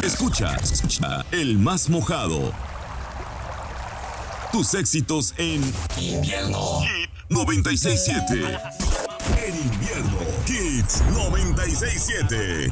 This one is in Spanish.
Escucha el más mojado. Tus éxitos en invierno. Hit 96.7. En invierno, Hits 96.7.